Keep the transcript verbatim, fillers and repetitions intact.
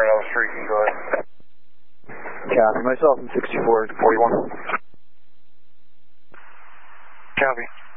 Elm Street, you can go ahead. Copy, myself in sixty-four forty-one. Copy.